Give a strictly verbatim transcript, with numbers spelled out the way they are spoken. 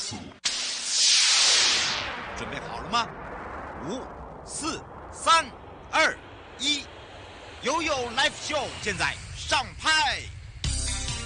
速。 准备好了吗？五、四、三、二、一，悠悠 Live Show 现在上拍。